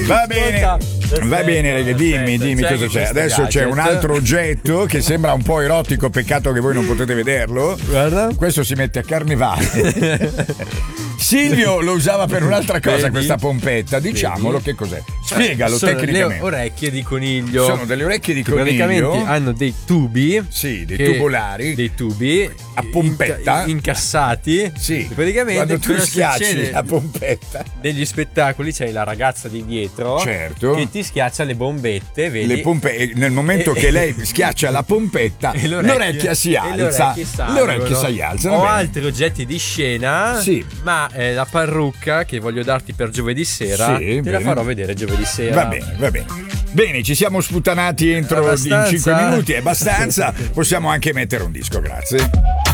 Va bene, raga, dimmi cosa c'è. Adesso c'è un altro oggetto che sembra un po' erotico, peccato che voi non potete vederlo. Guarda. Questo si mette a carnevale. Silvio lo usava per un'altra cosa. Vedi? Questa pompetta, diciamolo. Vedi? Che cos'è? Spiegalo tecnicamente. Le orecchie di coniglio. Sono delle orecchie di coniglio. Praticamente hanno dei tubi. Sì, dei tubolari. Dei tubi a pompetta incassati. Sì. Praticamente quando tu schiacci la pompetta. Negli spettacoli c'hai la ragazza di dietro. Certo. Che ti schiaccia le bombette, vedi? Nel momento che lei schiaccia la pompetta, l'orecchia si alza. Le orecchie si alzano. Ho altri oggetti di scena. Sì. Ma la parrucca che voglio darti per giovedì sera, la farò vedere giovedì sera. Va bene. Bene, ci siamo sputtanati entro in 5 minuti, è abbastanza. Possiamo anche mettere un disco, grazie.